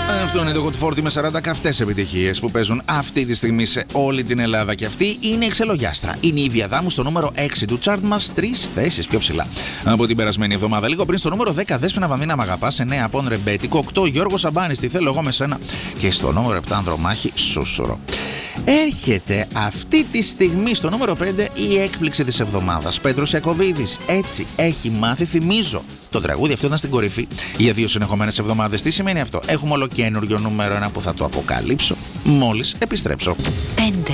Αυτό είναι το Hot 40 με 40 καυτές επιτυχίες που παίζουν αυτή τη στιγμή σε όλη την Ελλάδα. Και αυτή είναι η Ξελογιάστρα. Είναι η Διαδάμου στο νούμερο 6 του chart μας, 3 θέσεις πιο ψηλά από την περασμένη εβδομάδα. Λίγο πριν στο νούμερο 10, Δέσποινα Βανδύνα Μ' αγαπάς, 9 από Ρεμπέτικο, 8 Γιώργος Σαμπάνης, Τι θέλω εγώ με σένα. Και στο νούμερο 7 Ανδρομάχη, Σούσουρο. Έρχεται αυτή τη στιγμή στο νούμερο 5 η έκπληξη της εβδομάδας. Πέτρος Ιακωβίδης. Έτσι έχει μάθει, θυμίζω. Το τραγούδι αυτό ήταν στην κορυφή για 2 συνεχόμενες εβδομάδες. Τι σημαίνει αυτό? Έχουμε ολοκένουργιο νούμερο 1 που θα το αποκαλύψω μόλις επιστρέψω. 5.